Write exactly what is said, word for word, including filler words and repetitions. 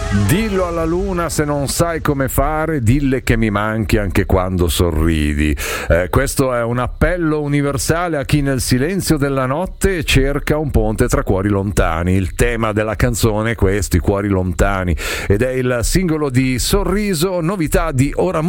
Dillo alla luna se non sai come fare, dille che mi manchi anche quando sorridi. Eh, questo è un appello universale a chi nel silenzio della notte cerca un ponte tra cuori lontani. Il tema della canzone è questo, i cuori lontani, ed è il singolo di Sorriso, novità di Ora